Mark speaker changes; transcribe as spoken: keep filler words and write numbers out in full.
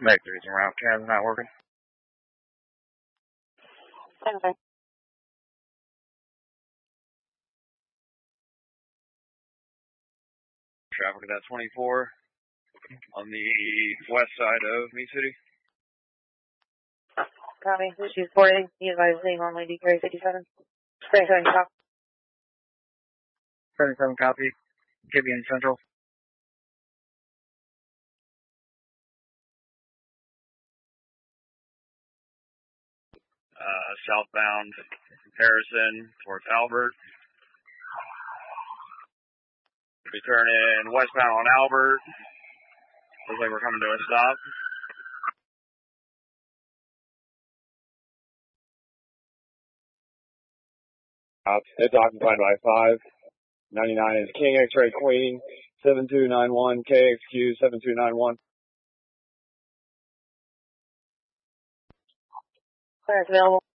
Speaker 1: Vectors around cab's not working.
Speaker 2: Okay.
Speaker 1: Traffic at that twenty-four on the west side of Me City.
Speaker 2: Copy. Issue forty. Be advised leaving on Lady Gray fifty-seven. thirty-seven copy.
Speaker 1: thirty-seven copy. Gibeon Central. Uh, southbound Harrison towards Albert. Returning westbound on Albert. Looks like we're coming to a stop.
Speaker 3: Uh, it's occupied by five. ninety-nine is King X-Ray Queen. seven two nine one K X Q seven two nine one.
Speaker 2: Clearance available.